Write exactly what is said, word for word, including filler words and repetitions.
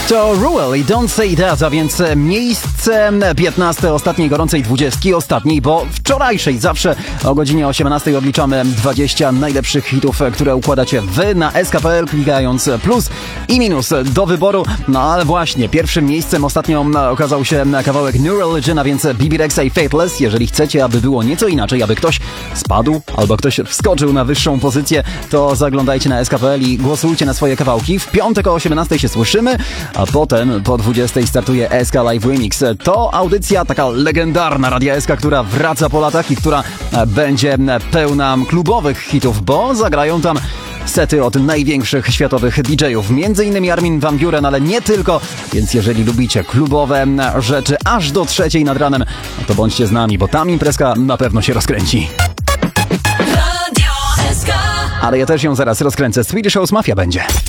To Ruel i Don't Say That, a więc miejsce piętnaste ostatniej gorącej dwudziestki, ostatniej, bo wczorajszej. Zawsze o godzinie osiemnastej odliczamy dwadzieścia najlepszych hitów, które układacie wy na S K P L, klikając plus i minus do wyboru. No ale właśnie, pierwszym miejscem ostatnio okazał się kawałek New Religion, a więc B B Rexha i Faithless. Jeżeli chcecie, aby było nieco inaczej, aby ktoś spadł albo ktoś wskoczył na wyższą pozycję, to zaglądajcie na S K P L i głosujcie na swoje kawałki. W piątek o osiemnastej się słyszymy, a potem po dwudziestej startuje S K Live Remix. To audycja taka legendarna Radia S K, która wraca po latach i która będzie pełna klubowych hitów, bo zagrają tam sety od największych światowych D J-ów, między innymi Armin van Buuren, ale nie tylko, więc jeżeli lubicie klubowe rzeczy aż do trzeciej nad ranem, to bądźcie z nami, bo tam imprezka na pewno się rozkręci. Radio S K. Ale ja też ją zaraz rozkręcę. Swedish House Mafia będzie.